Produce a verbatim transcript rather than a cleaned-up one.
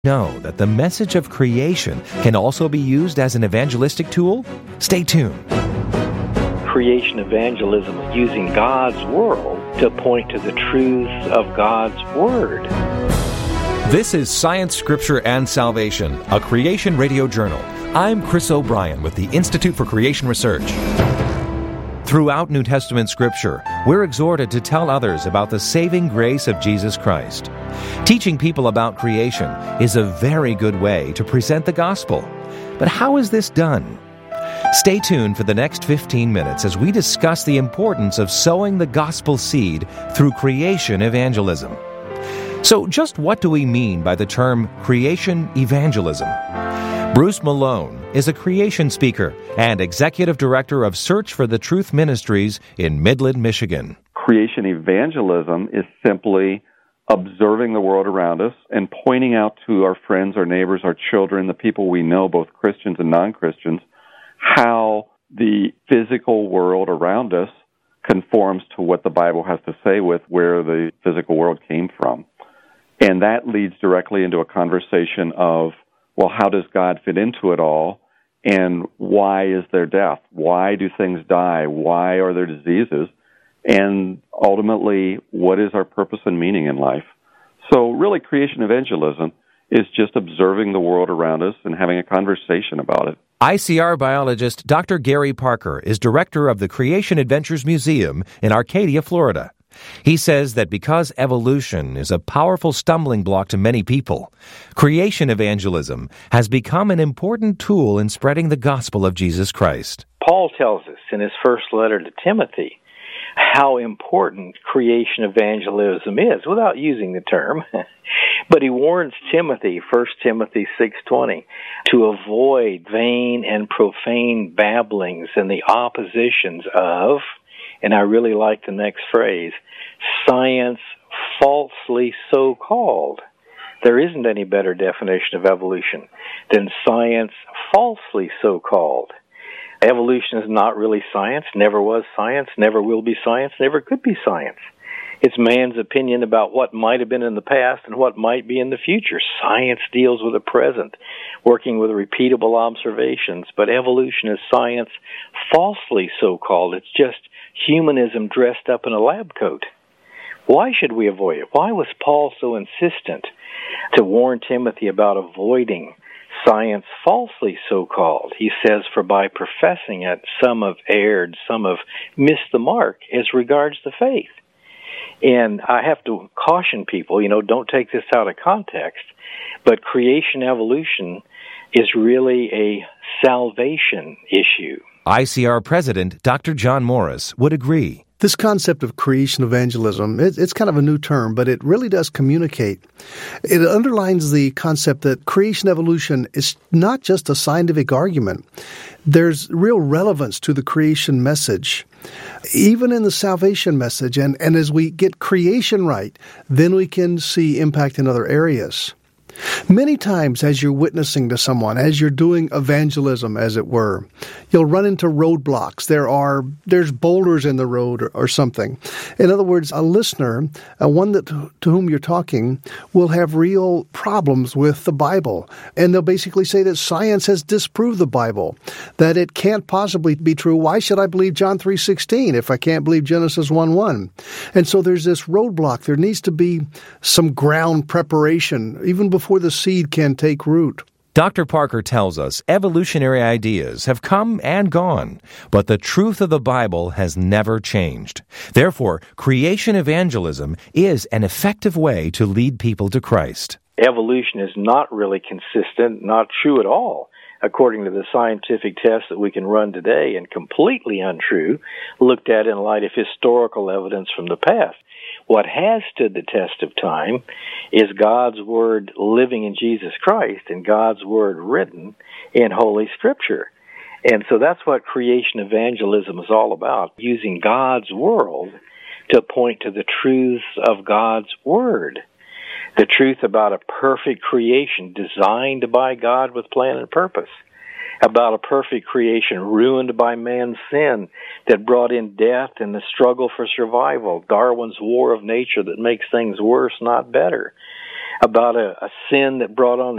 Know that the message of creation can also be used as an evangelistic tool? Stay tuned. Creation evangelism is using God's world to point to the truths of God's Word. This is Science, Scripture, and Salvation, a Creation Radio Journal. I'm Chris O'Brien with the Institute for Creation Research. Throughout New Testament Scripture, we're exhorted to tell others about the saving grace of Jesus Christ. Teaching people about creation is a very good way to present the gospel. But how is this done? Stay tuned for the next fifteen minutes as we discuss the importance of sowing the gospel seed through creation evangelism. So just what do we mean by the term creation evangelism? Bruce Malone is a creation speaker and executive director of Search for the Truth Ministries in Midland, Michigan. Creation evangelism is simply observing the world around us and pointing out to our friends, our neighbors, our children, the people we know, both Christians and non-Christians, how the physical world around us conforms to what the Bible has to say with where the physical world came from. And that leads directly into a conversation of, well, how does God fit into it all? And why is there death? Why do things die? Why are there diseases? And ultimately, what is our purpose and meaning in life? So really, creation evangelism is just observing the world around us and having a conversation about it. I C R biologist Doctor Gary Parker is director of the Creation Adventures Museum in Arcadia, Florida. He says that because evolution is a powerful stumbling block to many people, creation evangelism has become an important tool in spreading the gospel of Jesus Christ. Paul tells us in his first letter to Timothy how important creation evangelism is, without using the term. But he warns Timothy, First Timothy six twenty, to avoid vain and profane babblings and the oppositions of, and I really like the next phrase, science falsely so-called. There isn't any better definition of evolution than science falsely so-called. Evolution is not really science, never was science, never will be science, never could be science. It's man's opinion about what might have been in the past and what might be in the future. Science deals with the present, working with repeatable observations, but evolution is science falsely so-called. It's just humanism dressed up in a lab coat. Why should we avoid it? Why was Paul so insistent to warn Timothy about avoiding science falsely so-called? He says, for by professing it, some have erred, some have missed the mark as regards the faith. And I have to caution people, you know, don't take this out of context, but creation evolution is really a salvation issue. I C R President Doctor John Morris would agree. This concept of creation evangelism, it, it's kind of a new term, but it really does communicate. It underlines the concept that creation evolution is not just a scientific argument. There's real relevance to the creation message, even in the salvation message. And, and as we get creation right, then we can see impact in other areas. Many times as you're witnessing to someone, as you're doing evangelism, as it were, you'll run into roadblocks. There are, there's boulders in the road or, or something. In other words, a listener, uh, one that to whom you're talking, will have real problems with the Bible. And they'll basically say that science has disproved the Bible, that it can't possibly be true. Why should I believe John three sixteen if I can't believe Genesis one one? And so there's this roadblock. There needs to be some ground preparation, even before Before the seed can take root. Doctor Parker tells us evolutionary ideas have come and gone, but the truth of the Bible has never changed. Therefore, creation evangelism is an effective way to lead people to Christ. Evolution is not really consistent, not true at all, according to the scientific tests that we can run today, and completely untrue, looked at in light of historical evidence from the past. What has stood the test of time is God's Word living in Jesus Christ and God's Word written in Holy Scripture. And so that's what creation evangelism is all about, using God's world to point to the truths of God's Word. The truth about a perfect creation designed by God with plan and purpose. About a perfect creation ruined by man's sin that brought in death and the struggle for survival, Darwin's war of nature that makes things worse, not better. about a, a sin that brought on